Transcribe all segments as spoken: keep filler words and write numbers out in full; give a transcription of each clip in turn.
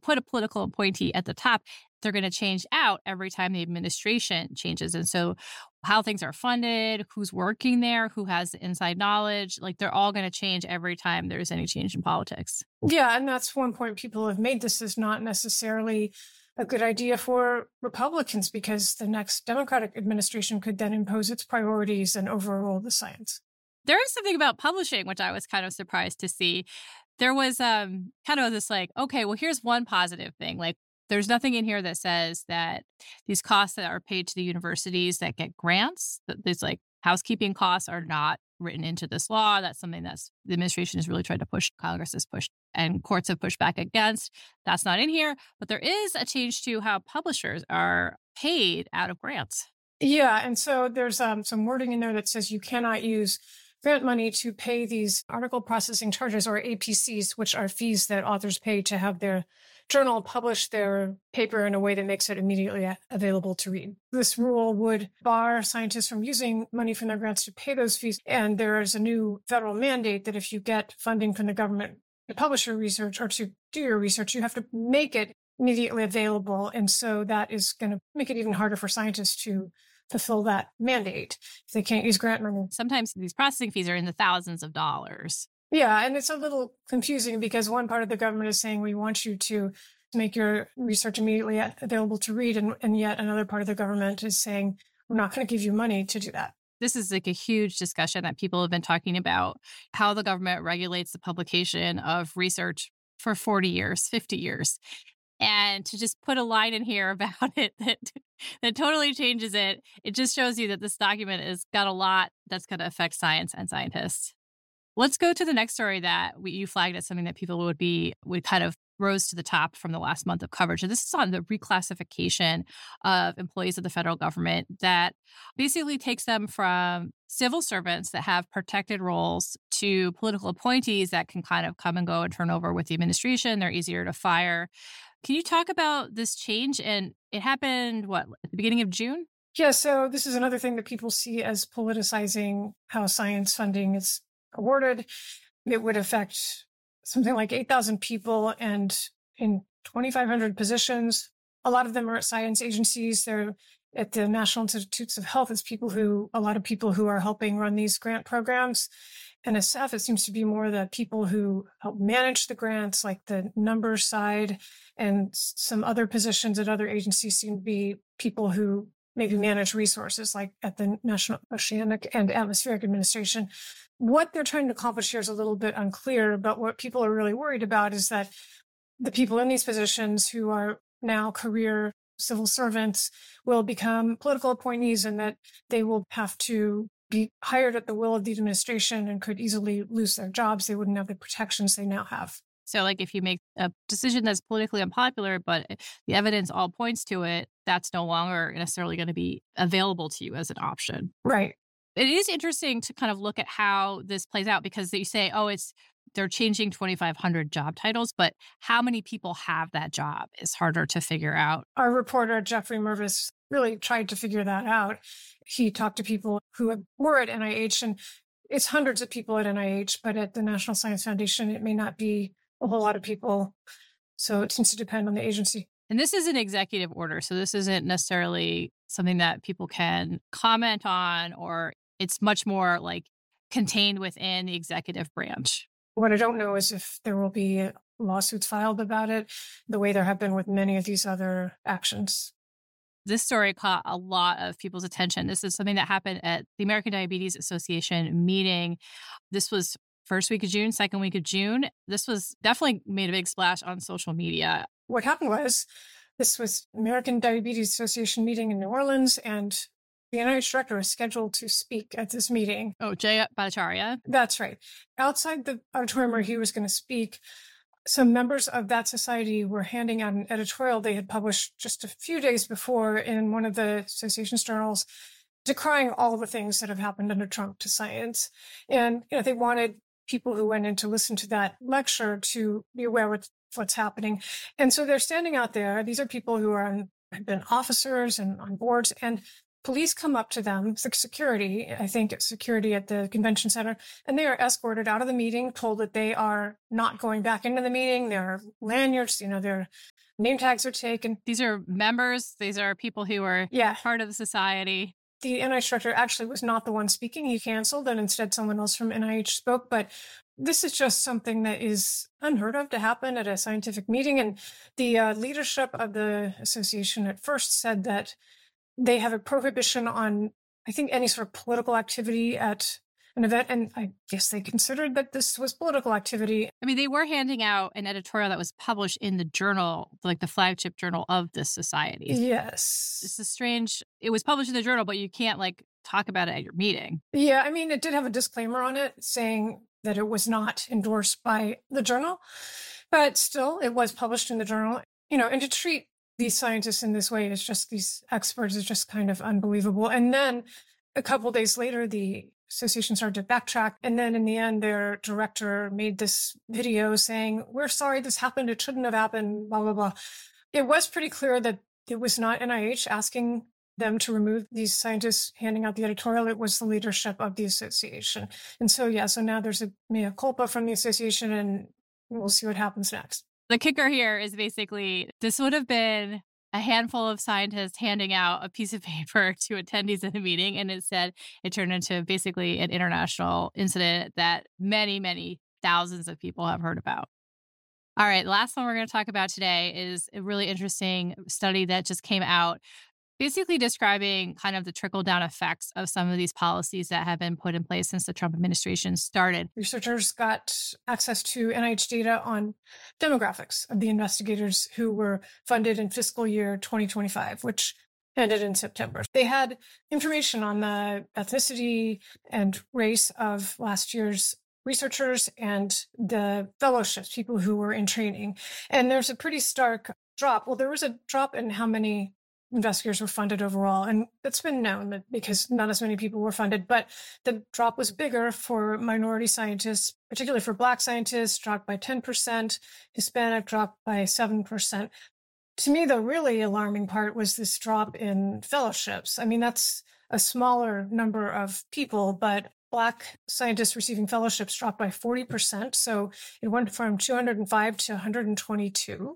put a political appointee at the top, they're going to change out every time the administration changes. And so how things are funded, who's working there, who has the inside knowledge, like they're all going to change every time there's any change in politics. Yeah, and that's one point people have made. This is not necessarily a good idea for Republicans because the next Democratic administration could then impose its priorities and overrule the science. There is something about publishing, which I was kind of surprised to see. There was um, kind of this like, okay, well, here's one positive thing. Like, there's nothing in here that says that these costs that are paid to the universities that get grants, that these like housekeeping costs are not written into this law. That's something that's the administration has really tried to push, Congress has pushed, and courts have pushed back against. That's not in here. But there is a change to how publishers are paid out of grants. Yeah. And so there's um, some wording in there that says you cannot use grant money to pay these article processing charges, or A P Cs, which are fees that authors pay to have their journal publish their paper in a way that makes it immediately available to read. This rule would bar scientists from using money from their grants to pay those fees. And there is a new federal mandate that if you get funding from the government to publish your research or to do your research, you have to make it immediately available. And so that is going to make it even harder for scientists to fulfill that mandate if they can't use grant money. Sometimes these processing fees are in the thousands of dollars. Yeah, and it's a little confusing because one part of the government is saying we want you to make your research immediately available to read, and, and yet another part of the government is saying we're not going to give you money to do that. This is like a huge discussion that people have been talking about, how the government regulates the publication of research for forty years, fifty years. And to just put a line in here about it that that totally changes it, it just shows you that this document has got a lot that's going to affect science and scientists. Let's go to the next story that we, you flagged as something that people would be, would kind of rose to the top from the last month of coverage. And this is on the reclassification of employees of the federal government that basically takes them from civil servants that have protected roles to political appointees that can kind of come and go and turn over with the administration. They're easier to fire. Can you talk about this change? And it happened, what, at the beginning of June? Yeah, so this is another thing that people see as politicizing how science funding is awarded. It would affect something like eight thousand people and in twenty-five hundred positions. A lot of them are at science agencies. They're at the National Institutes of Health as people who, a lot of people who are helping run these grant programs. And as staff, it seems to be more the people who help manage the grants, like the numbers side, and some other positions at other agencies seem to be people who maybe manage resources, like at the National Oceanic and Atmospheric Administration. What they're trying to accomplish here is a little bit unclear, but what people are really worried about is that the people in these positions who are now career civil servants will become political appointees and that they will have to be hired at the will of the administration and could easily lose their jobs. They wouldn't have the protections they now have. So like if you make a decision that's politically unpopular, but the evidence all points to it, that's no longer necessarily going to be available to you as an option. Right. It is interesting to kind of look at how this plays out because you say, oh, it's they're changing twenty-five hundred job titles, but how many people have that job is harder to figure out. Our reporter, Jeffrey Mervis, really tried to figure that out. He talked to people who were at N I H, and it's hundreds of people at N I H, but at the National Science Foundation, it may not be a whole lot of people. So it seems to depend on the agency. And this is an executive order, so this isn't necessarily something that people can comment on, or it's much more like contained within the executive branch. What I don't know is if there will be lawsuits filed about it, the way there have been with many of these other actions. This story caught a lot of people's attention. This is something that happened at the American Diabetes Association meeting. This was first week of June, second week of June. This was definitely made a big splash on social media. What happened was this was American Diabetes Association meeting in New Orleans, and the N I H director was scheduled to speak at this meeting. Oh, Jay Bhattacharya? That's right. Outside the auditorium where he was going to speak, some members of that society were handing out an editorial they had published just a few days before in one of the association's journals, decrying all the things that have happened under Trump to science. And you know, they wanted people who went in to listen to that lecture to be aware of what's happening. And so they're standing out there. These are people who are on, have been officers and on boards, and police come up to them, security, I think it's security at the convention center, and they are escorted out of the meeting, told that they are not going back into the meeting. Their lanyards, you know, their name tags are taken. These are members. These are people who are yeah. part of the society. The N I H director actually was not the one speaking. He canceled, and instead someone else from N I H spoke. But this is just something that is unheard of to happen at a scientific meeting. And the uh, leadership of the association at first said that they have a prohibition on, I think, any sort of political activity at an event. And I guess they considered that this was political activity. I mean, they were handing out an editorial that was published in the journal, like the flagship journal of this society. Yes. This is strange. It was published in the journal, but you can't like talk about it at your meeting. Yeah. I mean, it did have a disclaimer on it saying that it was not endorsed by the journal, but still it was published in the journal. You know, and to treat these scientists in this way is just, these experts is just kind of unbelievable. And then a couple of days later, the association started to backtrack. And then in the end, their director made this video saying, we're sorry this happened. It shouldn't have happened, blah, blah, blah. It was pretty clear that it was not N I H asking them to remove these scientists handing out the editorial. It was the leadership of the association. And so, yeah, so now there's a mea culpa from the association, and we'll see what happens next. The kicker here is basically this would have been a handful of scientists handing out a piece of paper to attendees at a meeting, and instead it turned into basically an international incident that many, many thousands of people have heard about. All right, the last one we're going to talk about today is a really interesting study that just came out, basically describing kind of the trickle-down effects of some of these policies that have been put in place since the Trump administration started. Researchers got access to N I H data on demographics of the investigators who were funded in fiscal year twenty twenty-five, which ended in September. They had information on the ethnicity and race of last year's researchers and the fellowships, people who were in training. And there's a pretty stark drop. Well, there was a drop in how many investigators were funded overall. And it's been known that because not as many people were funded, but the drop was bigger for minority scientists, particularly for Black scientists, dropped by ten percent, Hispanic dropped by seven percent. To me, the really alarming part was this drop in fellowships. I mean, that's a smaller number of people, but Black scientists receiving fellowships dropped by forty percent. So it went from two hundred five to one hundred twenty-two.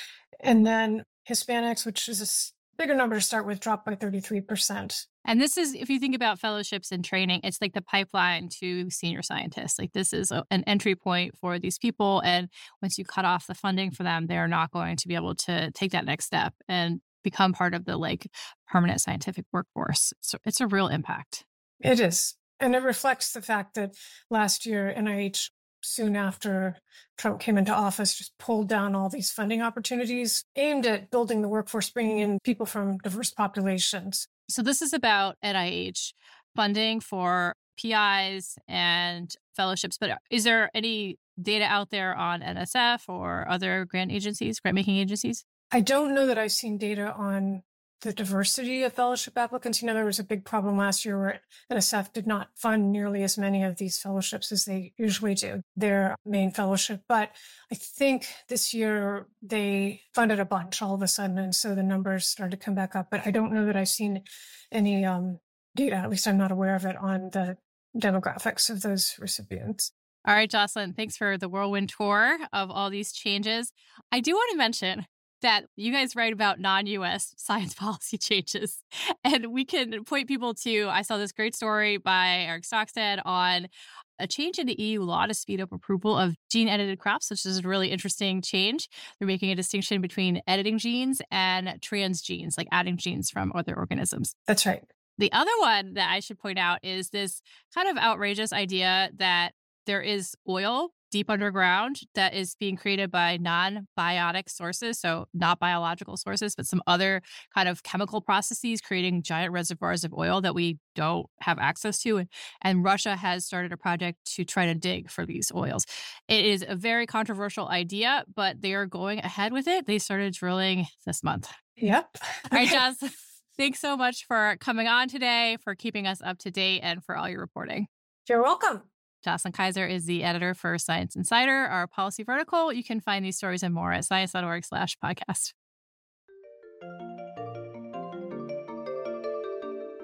And then Hispanics, which is a bigger number to start with, dropped by thirty-three percent. And this is, if you think about fellowships and training, it's like the pipeline to senior scientists. Like this is a, an entry point for these people. And once you cut off the funding for them, they're not going to be able to take that next step and become part of the like permanent scientific workforce. So it's a real impact. It is. And it reflects the fact that last year, N I H, soon after Trump came into office, just pulled down all these funding opportunities aimed at building the workforce, bringing in people from diverse populations. So this is about N I H funding for P Is and fellowships. But is there any data out there on N S F or other grant agencies, grant-making agencies? I don't know that I've seen data on the diversity of fellowship applicants. You know, there was a big problem last year where N S F did not fund nearly as many of these fellowships as they usually do, their main fellowship. But I think this year they funded a bunch all of a sudden, and so the numbers started to come back up. But I don't know that I've seen any um, data, at least I'm not aware of it, on the demographics of those recipients. All right, Jocelyn, thanks for the whirlwind tour of all these changes. I do want to mention that you guys write about non-U S science policy changes. And we can point people to, I saw this great story by Eric Stockstead on a change in the E U law to speed up approval of gene-edited crops, which is a really interesting change. They're making a distinction between editing genes and trans genes, like adding genes from other organisms. That's right. The other one that I should point out is this kind of outrageous idea that there is oil deep underground that is being created by non-biotic sources, so not biological sources, but some other kind of chemical processes creating giant reservoirs of oil that we don't have access to. And Russia has started a project to try to dig for these oils. It is a very controversial idea, but they are going ahead with it. They started drilling this month. Yep. All right, Joss, thanks so much for coming on today, for keeping us up to date, and for all your reporting. You're welcome. Jocelyn Kaiser is the editor for Science Insider, our policy vertical. You can find these stories and more at science.org slash podcast.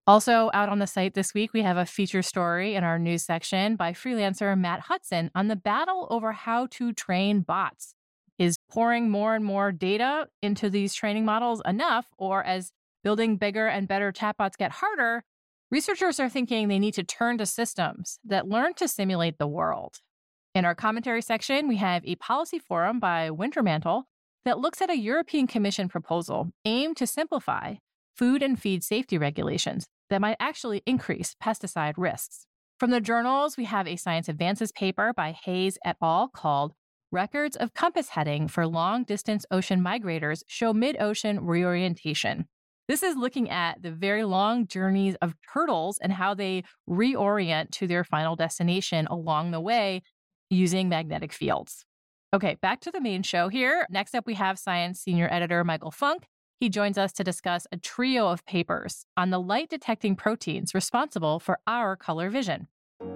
Also out on the site this week, we have a feature story in our news section by freelancer Matt Hudson on the battle over how to train bots. Is pouring more and more data into these training models enough, or as building bigger and better chatbots get harder, researchers are thinking they need to turn to systems that learn to simulate the world. In our commentary section, we have a policy forum by Wintermantle that looks at a European Commission proposal aimed to simplify food and feed safety regulations that might actually increase pesticide risks. From the journals, we have a Science Advances paper by Hayes et al. Called Records of Compass Heading for Long-Distance Ocean Migrators Show Mid-Ocean Reorientation. This is looking at the very long journeys of turtles and how they reorient to their final destination along the way using magnetic fields. Okay, back to the main show here. Next up, we have Science senior editor Michael Funk. He joins us to discuss a trio of papers on the light-detecting proteins responsible for our color vision.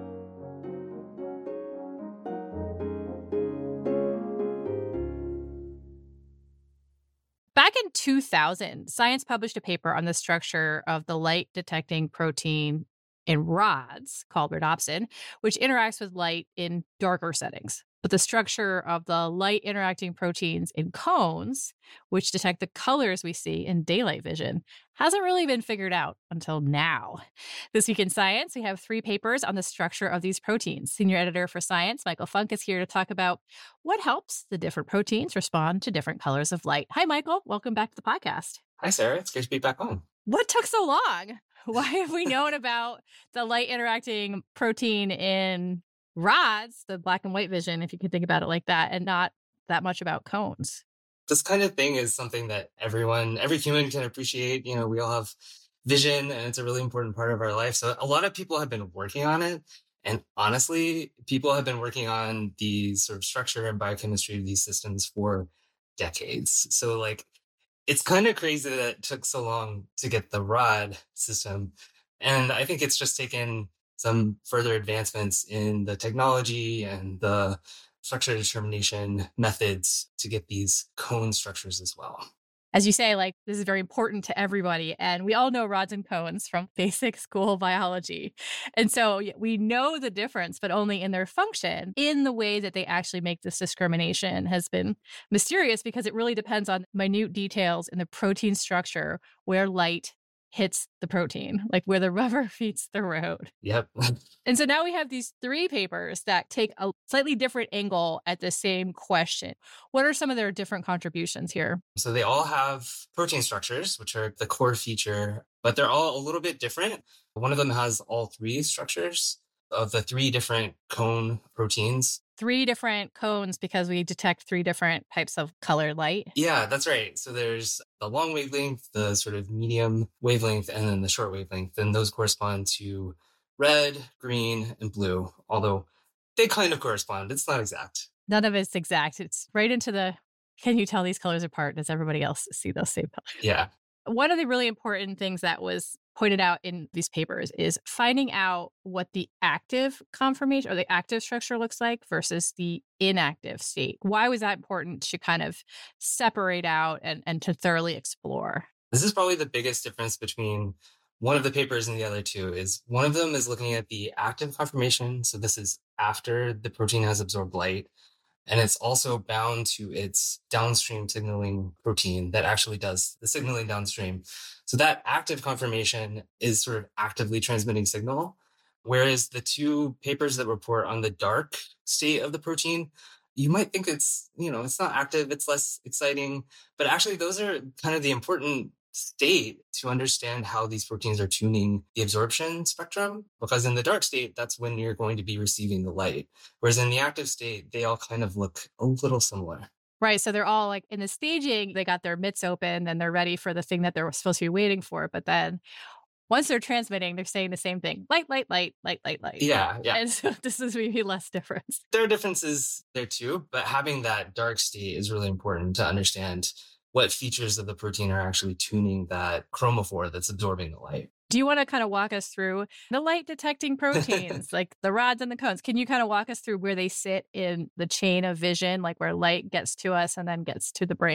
Back in two thousand, Science published a paper on the structure of the light-detecting protein in rods called rhodopsin, which interacts with light in darker settings. But the structure of the light-interacting proteins in cones, which detect the colors we see in daylight vision, hasn't really been figured out until now. This week in Science, we have three papers on the structure of these proteins. Senior editor for Science, Michael Funk, is here to talk about what helps the different proteins respond to different colors of light. Hi, Michael. Welcome back to the podcast. Hi, Sarah. It's great to be back on. What took so long? Why have we known about the light-interacting protein in rods, the black and white vision, if you could think about it like that, and not that much about cones? This kind of thing is something that everyone, every human can appreciate. You know, we all have vision and it's a really important part of our life. So a lot of people have been working on it. And honestly, people have been working on the sort of structure and biochemistry of these systems for decades. So like, it's kind of crazy that it took so long to get the rod system. And I think it's just taken some further advancements in the technology and the structure determination methods to get these cone structures as well. As you say, like, this is very important to everybody. And we all know rods and cones from basic school biology. And so we know the difference, but only in their function. In the way that they actually make this discrimination has been mysterious because it really depends on minute details in the protein structure where light hits the protein, like where the rubber meets the road. Yep. And so now we have these three papers that take a slightly different angle at the same question. What are some of their different contributions here? So they all have protein structures, which are the core feature, but they're all a little bit different. One of them has all three structures of the three different cone proteins. Three different cones because we detect three different types of color light. Yeah, that's right. So there's the long wavelength, the sort of medium wavelength, and then the short wavelength. And those correspond to red, green, and blue, although they kind of correspond. It's not exact. None of it's exact. It's right into the, can you tell these colors apart? Does everybody else see those same colors? Yeah. One of the really important things that was pointed out in these papers is finding out what the active conformation or the active structure looks like versus the inactive state. Why was that important to kind of separate out and, and to thoroughly explore? This is probably the biggest difference between one of the papers and the other two is one of them is looking at the active conformation. So this is after the protein has absorbed light. And it's also bound to its downstream signaling protein that actually does the signaling downstream. So that active conformation is sort of actively transmitting signal. Whereas the two papers that report on the dark state of the protein, you might think it's, you know, it's not active, it's less exciting. But actually, those are kind of the important state to understand how these proteins are tuning the absorption spectrum, because in the dark state, that's when you're going to be receiving the light. Whereas in the active state, they all kind of look a little similar. Right. So they're all like in the staging, they got their mitts open and they're ready for the thing that they're supposed to be waiting for. But then once they're transmitting, they're saying the same thing. Light, light, light, light, light, light. Yeah, yeah. And so this is maybe less difference. There are differences there too, but having that dark state is really important to understand what features of the protein are actually tuning that chromophore that's absorbing the light. Do you want to kind of walk us through the light detecting proteins, like the rods and the cones? Can you kind of walk us through where they sit in the chain of vision, like where light gets to us and then gets to the brain?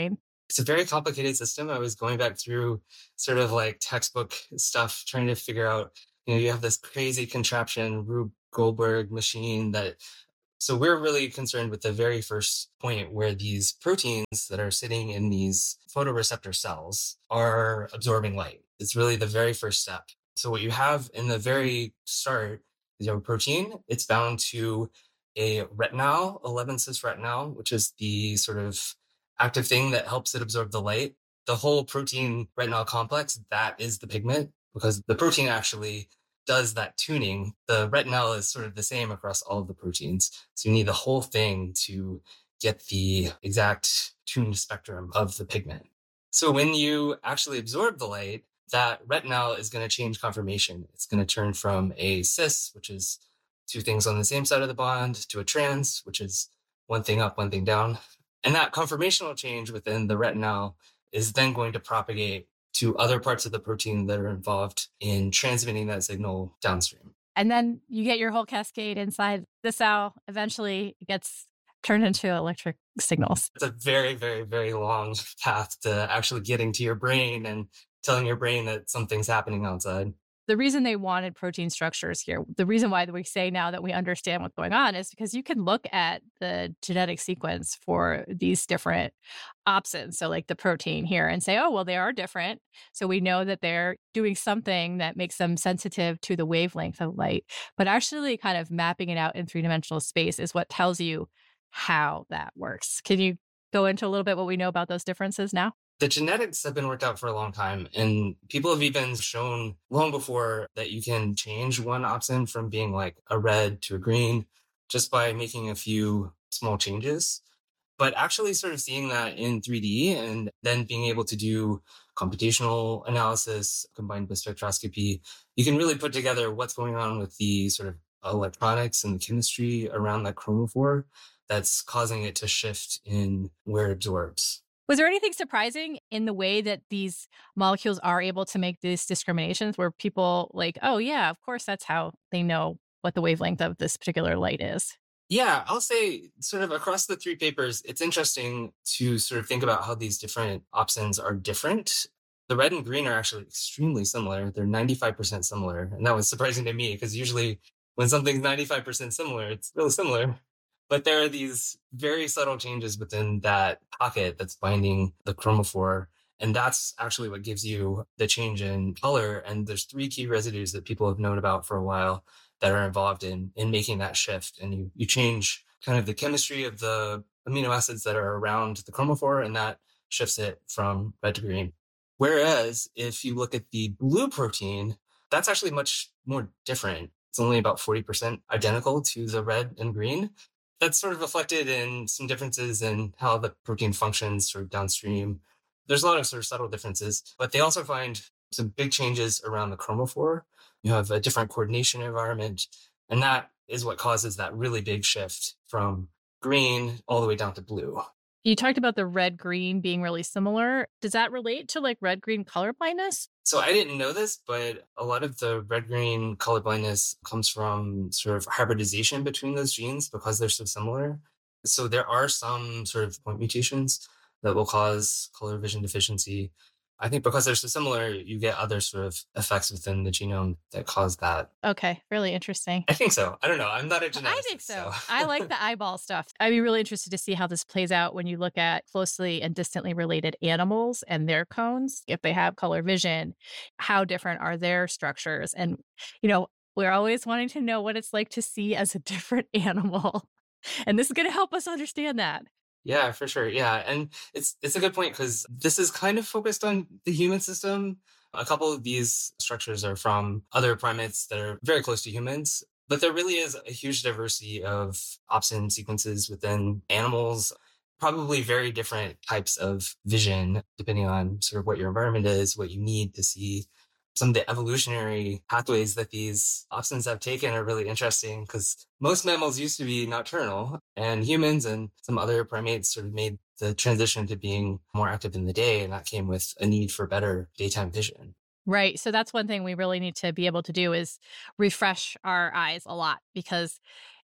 It's a very complicated system. I was going back through sort of like textbook stuff, trying to figure out, you know, you have this crazy contraption, Rube Goldberg machine that, so we're really concerned with the very first point where these proteins that are sitting in these photoreceptor cells are absorbing light. It's really the very first step. So what you have in the very start is your protein. It's bound to a retinal, eleven cis retinal, which is the sort of active thing that helps it absorb the light. The whole protein retinal complex, that is the pigment, because the protein actually does that tuning. The retinal is sort of the same across all of the proteins. So you need the whole thing to get the exact tuned spectrum of the pigment. So when you actually absorb the light, that retinal is going to change conformation. It's going to turn from a cis, which is two things on the same side of the bond, to a trans, which is one thing up, one thing down. And that conformational change within the retinal is then going to propagate to other parts of the protein that are involved in transmitting that signal downstream. And then you get your whole cascade inside the cell. Eventually, it gets turned into electric signals. It's a very, very, very long path to actually getting to your brain and telling your brain that something's happening outside. The reason they wanted protein structures here, the reason why we say now that we understand what's going on is because you can look at the genetic sequence for these different opsins. So like the protein here and say, oh, well, they are different. So we know that they're doing something that makes them sensitive to the wavelength of light. But actually kind of mapping it out in three-dimensional space is what tells you how that works. Can you go into a little bit what we know about those differences now? The genetics have been worked out for a long time, and people have even shown long before that you can change one opsin from being like a red to a green just by making a few small changes. But actually sort of seeing that in three D and then being able to do computational analysis combined with spectroscopy, you can really put together what's going on with the sort of electronics and the chemistry around that chromophore that's causing it to shift in where it absorbs. Was there anything surprising in the way that these molecules are able to make these discriminations where people like, oh, yeah, of course, that's how they know what the wavelength of this particular light is? Yeah, I'll say sort of across the three papers, it's interesting to sort of think about how these different opsins are different. The red and green are actually extremely similar. They're ninety-five percent similar. And that was surprising to me because usually when something's ninety-five percent similar, it's really similar. But there are these very subtle changes within that pocket that's binding the chromophore. And that's actually what gives you the change in color. And there's three key residues that people have known about for a while that are involved in, in making that shift. And you, you change kind of the chemistry of the amino acids that are around the chromophore, and that shifts it from red to green. Whereas if you look at the blue protein, that's actually much more different. It's only about forty percent identical to the red and green. That's sort of reflected in some differences in how the protein functions sort of downstream. There's a lot of sort of subtle differences, but they also find some big changes around the chromophore. You have a different coordination environment, and that is what causes that really big shift from green all the way down to blue. You talked about the red-green being really similar. Does that relate to like red-green color blindness? So I didn't know this, but a lot of the red-green color blindness comes from sort of hybridization between those genes because they're so similar. So there are some sort of point mutations that will cause color vision deficiency. I think because they're so similar, you get other sort of effects within the genome that cause that. Okay, really interesting. I think so. I don't know. I'm not a geneticist. I think so. so. I like the eyeball stuff. I'd be really interested to see how this plays out when you look at closely and distantly related animals and their cones. If they have color vision, how different are their structures? And, you know, we're always wanting to know what it's like to see as a different animal. And this is going to help us understand that. Yeah, for sure. Yeah. And it's it's a good point because this is kind of focused on the human system. A couple of these structures are from other primates that are very close to humans, but there really is a huge diversity of opsin sequences within animals, probably very different types of vision, depending on sort of what your environment is, what you need to see. Some of the evolutionary pathways that these opsins have taken are really interesting because most mammals used to be nocturnal, and humans and some other primates sort of made the transition to being more active in the day. And that came with a need for better daytime vision. Right. So that's one thing we really need to be able to do is refresh our eyes a lot because,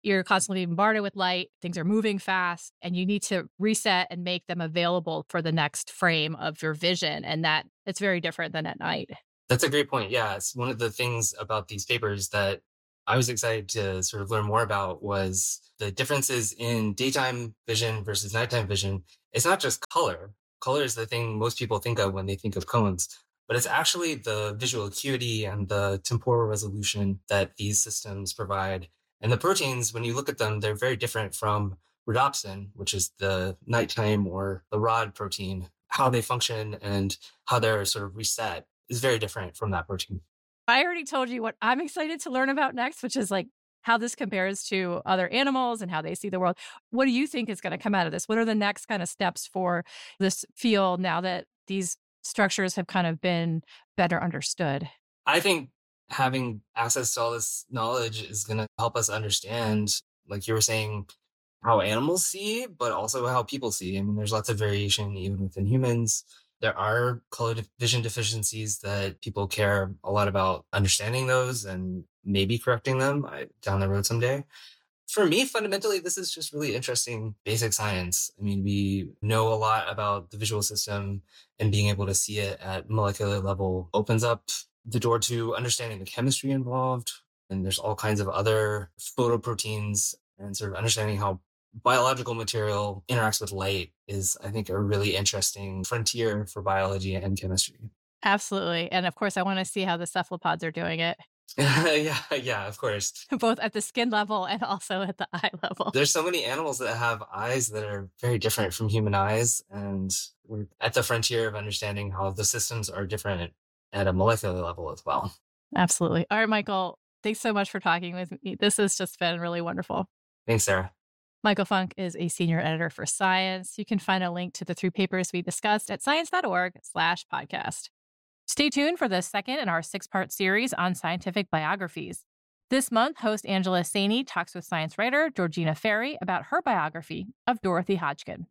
you're constantly bombarded with light, things are moving fast, and you need to reset and make them available for the next frame of your vision. And that it's very different than at night. That's a great point. Yeah, it's one of the things about these papers that I was excited to sort of learn more about was the differences in daytime vision versus nighttime vision. It's not just color. Color is the thing most people think of when they think of cones, but it's actually the visual acuity and the temporal resolution that these systems provide. And the proteins, when you look at them, they're very different from rhodopsin, which is the nighttime or the rod protein. How they function and how they're sort of reset is very different from that protein. I already told you what I'm excited to learn about next, which is like how this compares to other animals and how they see the world. What do you think is going to come out of this? What are the next kind of steps for this field now that these structures have kind of been better understood? I think having access to all this knowledge is going to help us understand, like you were saying, how animals see, but also how people see. I mean, there's lots of variation even within humans. There are color vision deficiencies that people care a lot about understanding those and maybe correcting them down the road someday. For me, fundamentally, this is just really interesting basic science. I mean, we know a lot about the visual system, and being able to see it at molecular level opens up the door to understanding the chemistry involved. And there's all kinds of other photoproteins, and sort of understanding how biological material interacts with light is, I think, a really interesting frontier for biology and chemistry. Absolutely. And of course, I want to see how the cephalopods are doing it. yeah, yeah, of course. Both at the skin level and also at the eye level. There's so many animals that have eyes that are very different from human eyes. And we're at the frontier of understanding how the systems are different at a molecular level as well. Absolutely. All right, Michael, thanks so much for talking with me. This has just been really wonderful. Thanks, Sarah. Michael Funk is a senior editor for Science. You can find a link to the three papers we discussed at science.org slash podcast. Stay tuned for the second in our six-part series on scientific biographies. This month, host Angela Saini talks with science writer Georgina Ferry about her biography of Dorothy Hodgkin.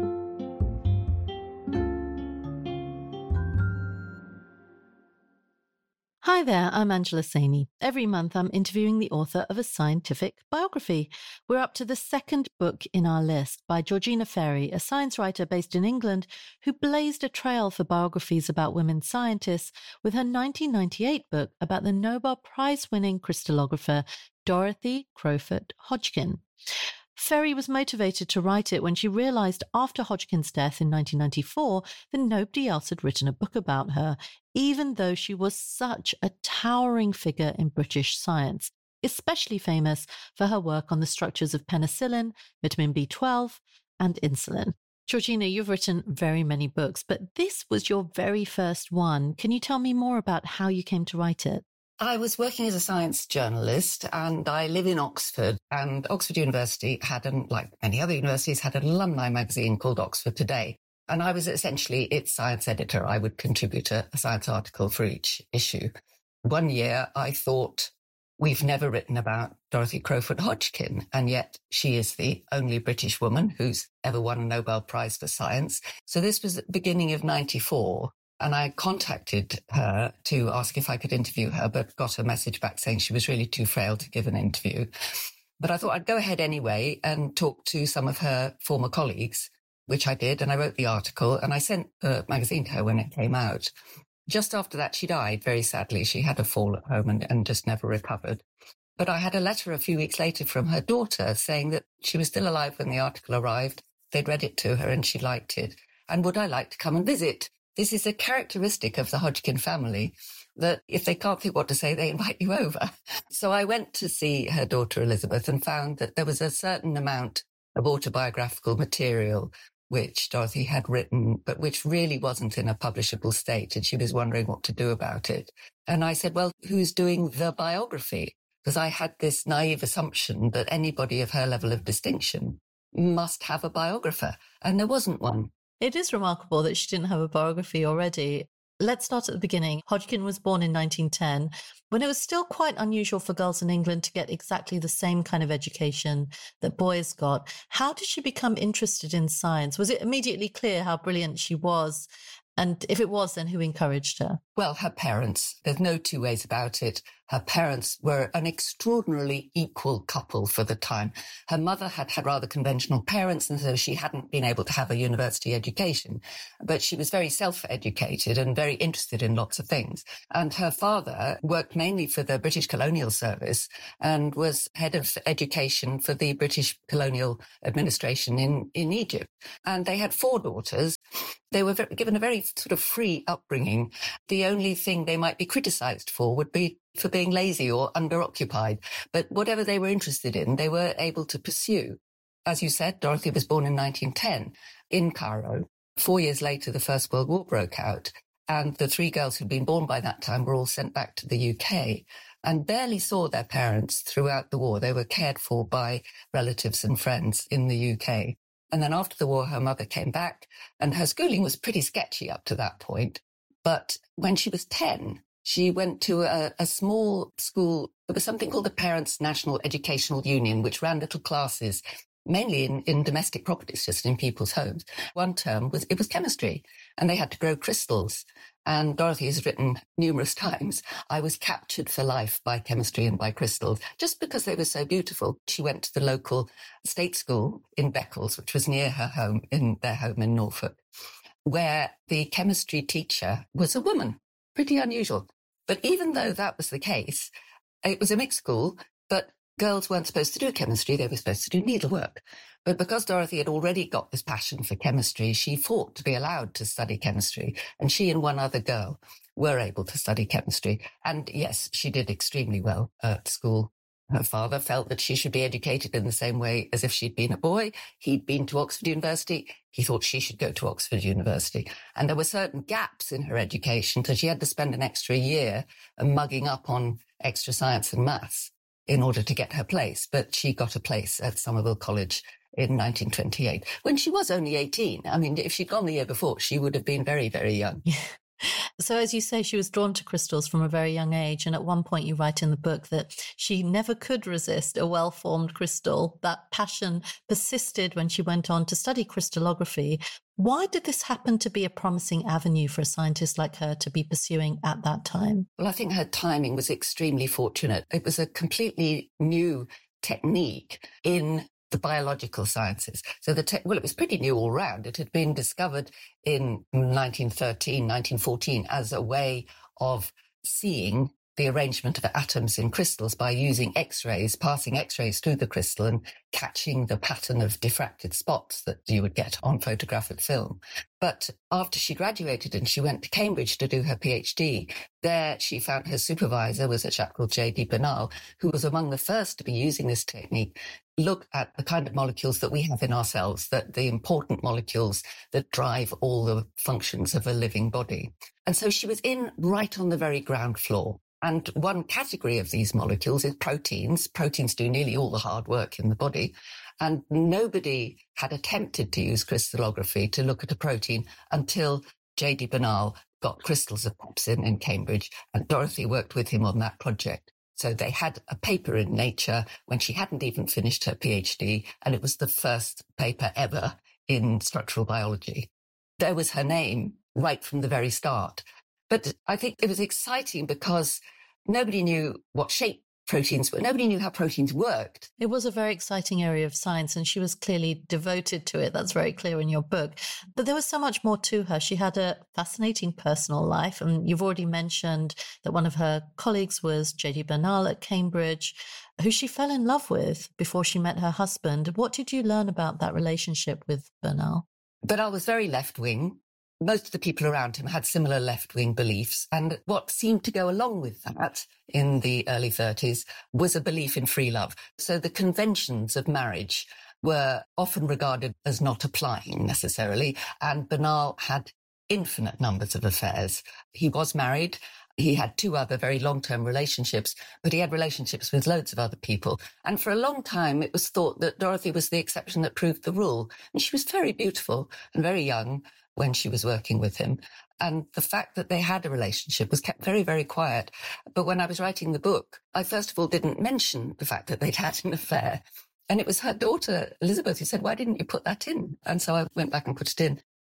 Hi there, I'm Angela Saini. Every month I'm interviewing the author of a scientific biography. We're up to the second book in our list by Georgina Ferry, a science writer based in England who blazed a trail for biographies about women scientists with her nineteen ninety-eight book about the Nobel Prize-winning crystallographer Dorothy Crowfoot Hodgkin. Ferry was motivated to write it when she realized after Hodgkin's death in nineteen ninety-four that nobody else had written a book about her, even though she was such a towering figure in British science, especially famous for her work on the structures of penicillin, vitamin B twelve, and insulin. Georgina, you've written very many books, but this was your very first one. Can you tell me more about how you came to write it? I was working as a science journalist and I live in Oxford, and Oxford University had, an, like many other universities, had an alumni magazine called Oxford Today. And I was essentially its science editor. I would contribute a, a science article for each issue. One year I thought, we've never written about Dorothy Crowfoot Hodgkin, and yet she is the only British woman who's ever won a Nobel Prize for Science. So this was at the beginning of ninety-four. And I contacted her to ask if I could interview her, but got a message back saying she was really too frail to give an interview. But I thought I'd go ahead anyway and talk to some of her former colleagues, which I did. And I wrote the article and I sent the magazine to her when it came out. Just after that, she died, very sadly. She had a fall at home and, and just never recovered. But I had a letter a few weeks later from her daughter saying that she was still alive when the article arrived. They'd read it to her and she liked it. And would I like to come and visit? This is a characteristic of the Hodgkin family, that if they can't think what to say, they invite you over. So I went to see her daughter Elizabeth and found that there was a certain amount of autobiographical material which Dorothy had written, but which really wasn't in a publishable state, and she was wondering what to do about it. And I said, well, who's doing the biography? Because I had this naive assumption that anybody of her level of distinction must have a biographer, and there wasn't one. It is remarkable that she didn't have a biography already. Let's start at the beginning. Hodgkin was born in nineteen ten, when it was still quite unusual for girls in England to get exactly the same kind of education that boys got. How did she become interested in science? Was it immediately clear how brilliant she was? And if it was, then who encouraged her? Well, her parents. There's no two ways about it. Her parents were an extraordinarily equal couple for the time. Her mother had had rather conventional parents, and so she hadn't been able to have a university education. But she was very self-educated and very interested in lots of things. And her father worked mainly for the British Colonial Service and was head of education for the British Colonial Administration in, in Egypt. And they had four daughters. They were very, given a very sort of free upbringing. The only thing they might be criticised for would be for being lazy or underoccupied. But whatever they were interested in, they were able to pursue. As you said, Dorothy was born in nineteen ten in Cairo. Four years later, the First World War broke out, and the three girls who'd been born by that time were all sent back to the U K and barely saw their parents throughout the war. They were cared for by relatives and friends in the U K. And then after the war, her mother came back, and her schooling was pretty sketchy up to that point. But when she was ten, she went to a, a small school. There was something called the Parents' National Educational Union, which ran little classes, mainly in, in domestic properties, just in people's homes. One term was, it was chemistry, and they had to grow crystals. And Dorothy has written numerous times, I was captured for life by chemistry and by crystals, just because they were so beautiful. She went to the local state school in Beccles, which was near her home, in their home in Norfolk, where the chemistry teacher was a woman. Pretty unusual. But even though that was the case, it was a mixed school, but girls weren't supposed to do chemistry, they were supposed to do needlework. But because Dorothy had already got this passion for chemistry, she fought to be allowed to study chemistry, and she and one other girl were able to study chemistry. And yes, she did extremely well at school. Her father felt that she should be educated in the same way as if she'd been a boy. He'd been to Oxford University. He thought she should go to Oxford University. And there were certain gaps in her education, so she had to spend an extra year mugging up on extra science and maths in order to get her place. But she got a place at Somerville College in nineteen twenty-eight, when she was only eighteen. I mean, if she'd gone the year before, she would have been very, very young. So as you say, she was drawn to crystals from a very young age. And at one point you write in the book that she never could resist a well-formed crystal. That passion persisted when she went on to study crystallography. Why did this happen to be a promising avenue for a scientist like her to be pursuing at that time? Well, I think her timing was extremely fortunate. It was a completely new technique in the biological sciences. So the te- well, it was pretty new all round. It had been discovered in nineteen thirteen, nineteen fourteen as a way of seeing the arrangement of atoms in crystals by using X-rays, passing X-rays through the crystal and catching the pattern of diffracted spots that you would get on photographic film. But after she graduated and she went to Cambridge to do her PhD, there she found her supervisor was a chap called J D Bernal, who was among the first to be using this technique, look at the kind of molecules that we have in ourselves, that the important molecules that drive all the functions of a living body. And so she was in right on the very ground floor. And one category of these molecules is proteins. Proteins do nearly all the hard work in the body. And nobody had attempted to use crystallography to look at a protein until J D Bernal got crystals of pepsin in Cambridge, and Dorothy worked with him on that project. So they had a paper in Nature when she hadn't even finished her PhD, and it was the first paper ever in structural biology. There was her name right from the very start. But I think it was exciting because nobody knew what shape proteins were. Nobody knew how proteins worked. It was a very exciting area of science, and she was clearly devoted to it. That's very clear in your book. But there was so much more to her. She had a fascinating personal life, and you've already mentioned that one of her colleagues was J D Bernal at Cambridge, who she fell in love with before she met her husband. What did you learn about that relationship with Bernal? Bernal was very left-wing. Most of the people around him had similar left-wing beliefs. And what seemed to go along with that in the early thirties was a belief in free love. So the conventions of marriage were often regarded as not applying necessarily. And Bernal had infinite numbers of affairs. He was married. He had two other very long-term relationships, but he had relationships with loads of other people. And for a long time, it was thought that Dorothy was the exception that proved the rule. And she was very beautiful and very young when she was working with him. And the fact that they had a relationship was kept very, very quiet. But when I was writing the book, I first of all didn't mention the fact that they'd had an affair. And it was her daughter, Elizabeth, who said, why didn't you put that in? And so I went back and put it in.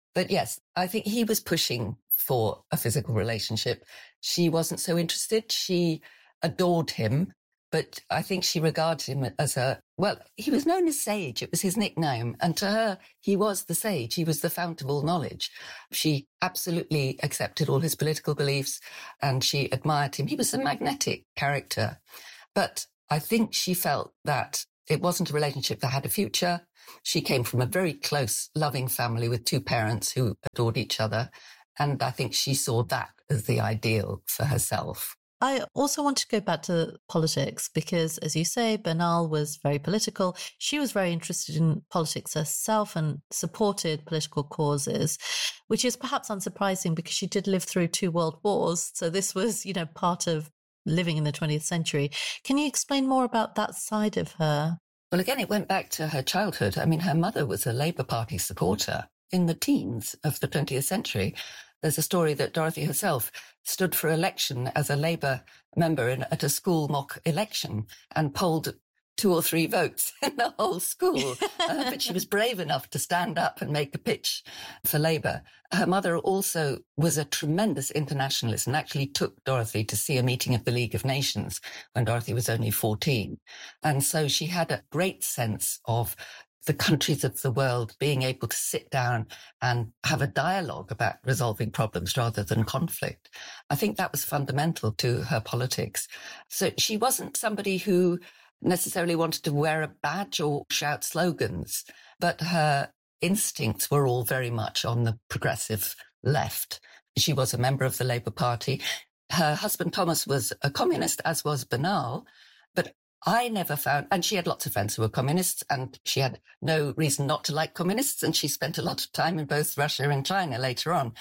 But yes, I think he was pushing for a physical relationship. She wasn't so interested. She adored him, but I think she regarded him as a, well, he was known as Sage. It was his nickname. And to her, he was the sage. He was the fount of all knowledge. She absolutely accepted all his political beliefs and she admired him. He was a magnetic character. But I think she felt that it wasn't a relationship that had a future. She came from a very close, loving family with two parents who adored each other. And I think she saw that as the ideal for herself. I also want to go back to politics because, as you say, Bernal was very political. She was very interested in politics herself and supported political causes, which is perhaps unsurprising because she did live through two world wars. So this was, you know, part of living in the twentieth century. Can you explain more about that side of her? Well, again, it went back to her childhood. I mean, her mother was a Labour Party supporter in the teens of the twentieth century. There's a story that Dorothy herself stood for election as a Labour member in, at a school mock election and polled two or three votes in the whole school. uh, but she was brave enough to stand up and make a pitch for Labour. Her mother also was a tremendous internationalist and actually took Dorothy to see a meeting of the League of Nations when Dorothy was only fourteen. And so she had a great sense of the countries of the world being able to sit down and have a dialogue about resolving problems rather than conflict. I think that was fundamental to her politics. So she wasn't somebody who necessarily wanted to wear a badge or shout slogans, but her instincts were all very much on the progressive left. She was a member of the Labour Party. Her husband Thomas was a communist, as was Bernal, but I never found, and she had lots of friends who were communists, and she had no reason not to like communists, and she spent a lot of time in both Russia and China later on.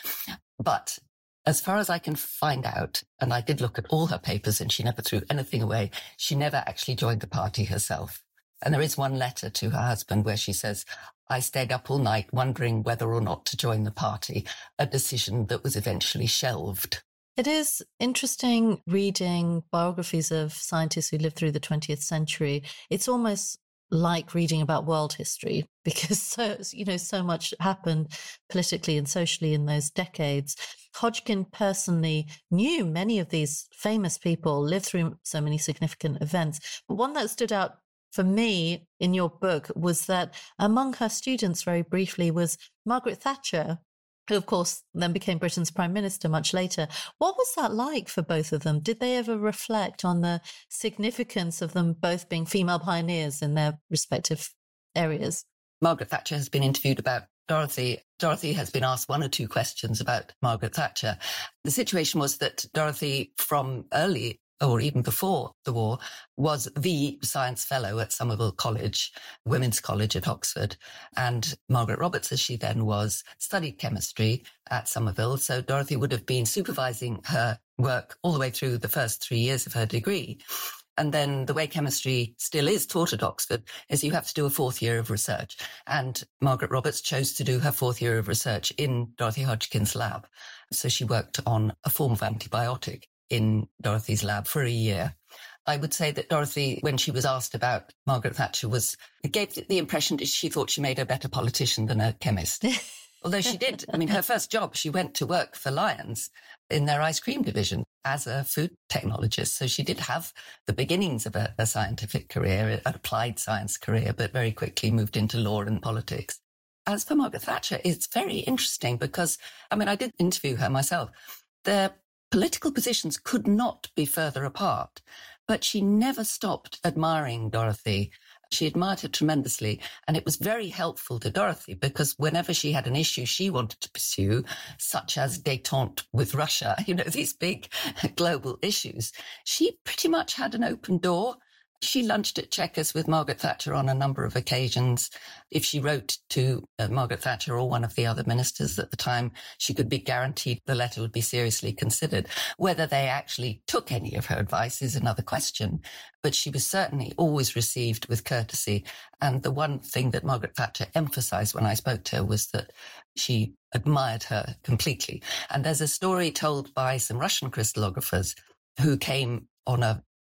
But as far as I can find out, and I did look at all her papers, and she never threw anything away, she never actually joined the party herself. And there is one letter to her husband where she says, I stayed up all night wondering whether or not to join the party, a decision that was eventually shelved. It is interesting reading biographies of scientists who lived through the twentieth century. It's almost like reading about world history because so, you know, so much happened politically and socially in those decades. Hodgkin personally knew many of these famous people, lived through so many significant events. But one that stood out for me in your book was that among her students, very briefly, was Margaret Thatcher, who, of course, then became Britain's Prime Minister much later. What was that like for both of them? Did they ever reflect on the significance of them both being female pioneers in their respective areas? Margaret Thatcher has been interviewed about Dorothy. Dorothy has been asked one or two questions about Margaret Thatcher. The situation was that Dorothy, from early or even before the war, was the science fellow at Somerville College, Women's College at Oxford. And Margaret Roberts, as she then was, studied chemistry at Somerville. So Dorothy would have been supervising her work all the way through the first three years of her degree. And then the way chemistry still is taught at Oxford is you have to do a fourth year of research. And Margaret Roberts chose to do her fourth year of research in Dorothy Hodgkin's lab. So she worked on a form of antibiotic in Dorothy's lab for a year. I would say that Dorothy, when she was asked about Margaret Thatcher, was it gave the impression that she thought she made a better politician than a chemist. Although she did. I mean, her first job, she went to work for Lyons in their ice cream division as a food technologist. So she did have the beginnings of a, a scientific career, an applied science career, but very quickly moved into law and politics. As for Margaret Thatcher, it's very interesting because, I mean, I did interview her myself. Their political positions could not be further apart, but she never stopped admiring Dorothy. She admired her tremendously, and it was very helpful to Dorothy because whenever she had an issue she wanted to pursue, such as détente with Russia, you know, these big global issues, she pretty much had an open door. She lunched at Chequers with Margaret Thatcher on a number of occasions. If she wrote to uh, Margaret Thatcher or one of the other ministers at the time, she could be guaranteed the letter would be seriously considered. Whether they actually took any of her advice is another question, but she was certainly always received with courtesy. And the one thing that Margaret Thatcher emphasized when I spoke to her was that she admired her completely. And there's a story told by some Russian crystallographers who came on a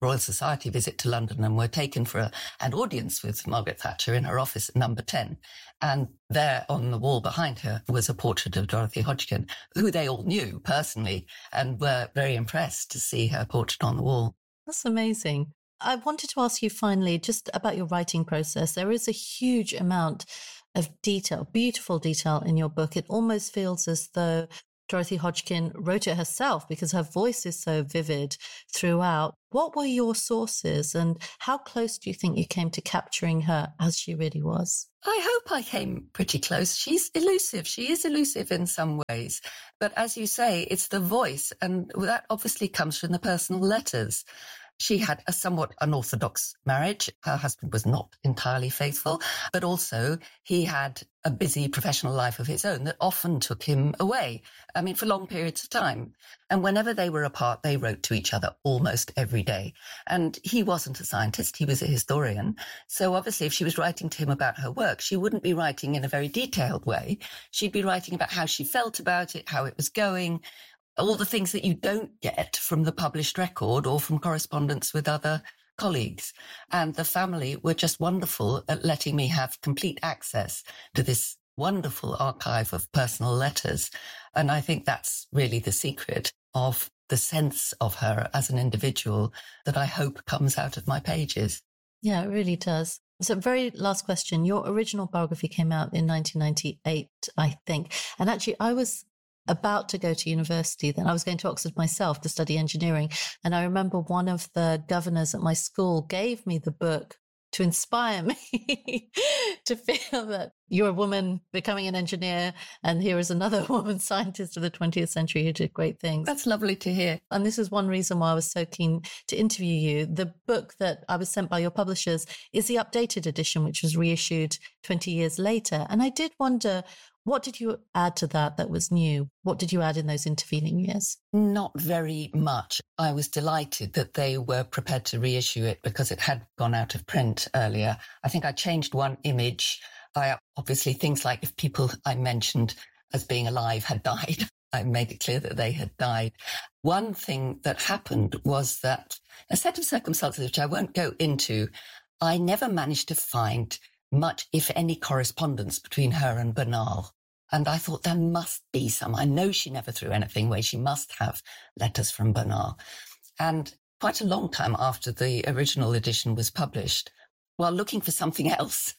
Royal Society visit to London and were taken for a, an audience with Margaret Thatcher in her office at number ten. And there on the wall behind her was a portrait of Dorothy Hodgkin, who they all knew personally and were very impressed to see her portrait on the wall. That's amazing. I wanted to ask you finally just about your writing process. There is a huge amount of detail, beautiful detail in your book. It almost feels as though Dorothy Hodgkin wrote it herself because her voice is so vivid throughout. What were your sources and how close do you think you came to capturing her as she really was? I hope I came pretty close. She's elusive. She is elusive in some ways. But as you say, it's the voice, and that obviously comes from the personal letters. She had a somewhat unorthodox marriage. Her husband was not entirely faithful, but also he had a busy professional life of his own that often took him away, I mean, for long periods of time. And whenever they were apart, they wrote to each other almost every day. And he wasn't a scientist, he was a historian. So obviously, if she was writing to him about her work, she wouldn't be writing in a very detailed way. She'd be writing about how she felt about it, how it was going, all the things that you don't get from the published record or from correspondence with other colleagues. And the family were just wonderful at letting me have complete access to this wonderful archive of personal letters. And I think that's really the secret of the sense of her as an individual that I hope comes out of my pages. Yeah, it really does. So very last question. Your original biography came out in nineteen ninety-eight, I think. And actually, I was about to go to university. Then I was going to Oxford myself to study engineering. And I remember one of the governors at my school gave me the book to inspire me to feel that you're a woman becoming an engineer. And here is another woman scientist of the twentieth century who did great things. That's lovely to hear. And this is one reason why I was so keen to interview you. The book that I was sent by your publishers is the updated edition, which was reissued twenty years later. And I did wonder, what did you add to that that was new? What did you add in those intervening years? Not very much. I was delighted that they were prepared to reissue it because it had gone out of print earlier. I think I changed one image. I obviously, things like if people I mentioned as being alive had died, I made it clear that they had died. One thing that happened was that a set of circumstances, which I won't go into, I never managed to find much, if any, correspondence between her and Bernal. And I thought there must be some. I know she never threw anything away. She must have letters from Bernal. And quite a long time after the original edition was published, while looking for something else,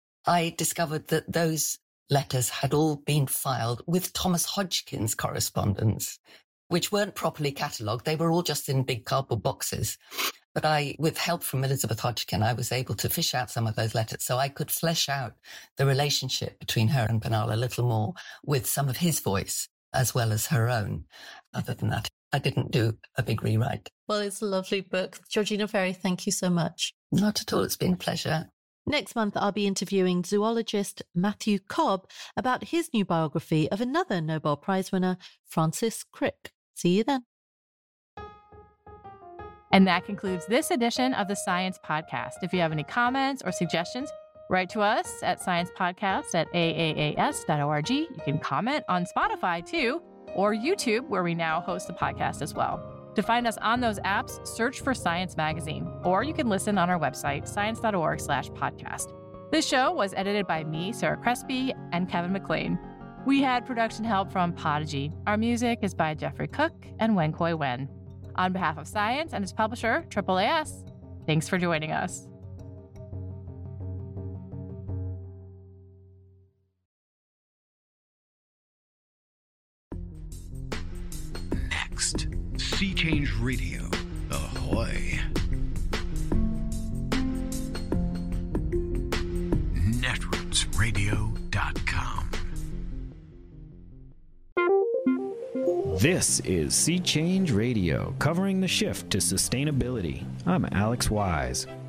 I discovered that those letters had all been filed with Thomas Hodgkin's correspondence, which weren't properly catalogued. They were all just in big cardboard boxes. But I, with help from Elizabeth Hodgkin, I was able to fish out some of those letters so I could flesh out the relationship between her and Bernal a little more with some of his voice as well as her own. Other than that, I didn't do a big rewrite. Well, it's a lovely book. Georgina Ferry, thank you so much. Not at all. It's been a pleasure. Next month, I'll be interviewing zoologist Matthew Cobb about his new biography of another Nobel Prize winner, Francis Crick. See you then. And that concludes this edition of the Science Podcast. If you have any comments or suggestions, write to us at sciencepodcast at a a a s dot org. You can comment on Spotify too, or YouTube, where we now host the podcast as well. To find us on those apps, search for Science Magazine, or you can listen on our website, science.org slash podcast. This show was edited by me, Sarah Crespi, and Kevin McLean. We had production help from Podigy. Our music is by Jeffrey Cook and Wen Koi Wen. On behalf of Science and its publisher, triple A S, thanks for joining us. Next, Sea Change Radio. Ahoy. netroots radio dot com. This is Sea Change Radio, covering the shift to sustainability. I'm Alex Wise.